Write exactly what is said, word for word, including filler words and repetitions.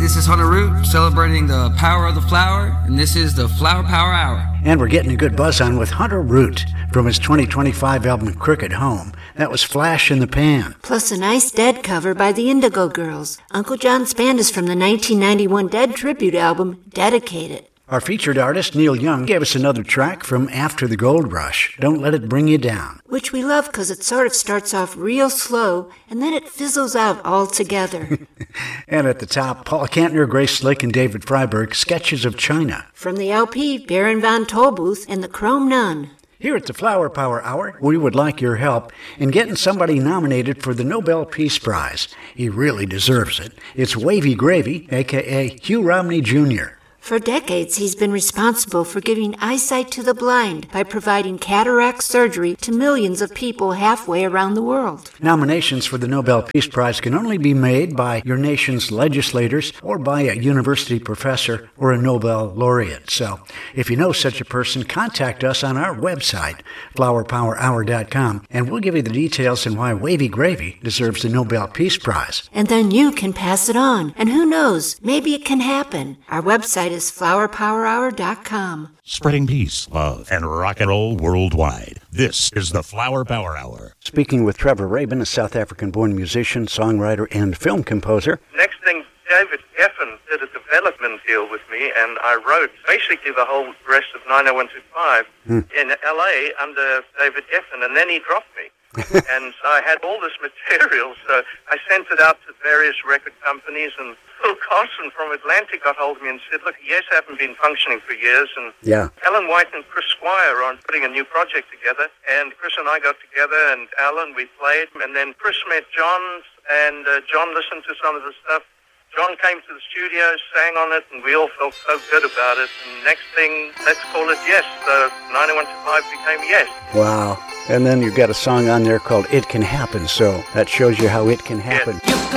this is Hunter Root celebrating the power of the flower, and this is the Flower Power Hour. And we're getting a good buzz on with Hunter Root from his twenty twenty-five album Crooked Home. That was Flash in the Pan. Plus a nice Dead cover by the Indigo Girls. Uncle John's Band is from the nineteen ninety-one Dead tribute album, Dedicated. Our featured artist, Neil Young, gave us another track from After the Gold Rush, Don't Let It Bring You Down. Which we love because it sort of starts off real slow, and then it fizzles out altogether. And at the top, Paul Kantner, Grace Slick, and David Freiberg, Sketches of China. From the L P, Baron von Tolbooth and the Chrome Nun. Here at the Flower Power Hour, we would like your help in getting somebody nominated for the Nobel Peace Prize. He really deserves it. It's Wavy Gravy, a k a. Hugh Romney Junior For decades, he's been responsible for giving eyesight to the blind by providing cataract surgery to millions of people halfway around the world. Nominations for the Nobel Peace Prize can only be made by your nation's legislators or by a university professor or a Nobel laureate. So, if you know such a person, contact us on our website, flower power hour dot com, and we'll give you the details on why Wavy Gravy deserves the Nobel Peace Prize. And then you can pass it on. And who knows, maybe it can happen. Our website is flower power hour dot com. Spreading peace, love, and rock and roll worldwide. This is the Flower Power Hour. Speaking with Trevor Rabin, a South African-born musician, songwriter, and film composer. Next thing, David Geffen did a development deal with me, and I wrote basically the whole rest of nine oh one two five hmm. in L A under David Geffen, and then he dropped me. And so I had all this material, so I sent it out to various record companies, and Phil Carson from Atlantic got hold of me and said, look, Yes haven't been functioning for years, and yeah. Alan White and Chris Squire are putting a new project together, and Chris and I got together, and Alan, we played, and then Chris met John, and uh, John listened to some of the stuff. John came to the studio, sang on it, and we all felt so good about it. And next thing, let's call it Yes. So nine oh one two five became Yes. Wow. And then you've got a song on there called It Can Happen, so that shows you how it can happen. Yes.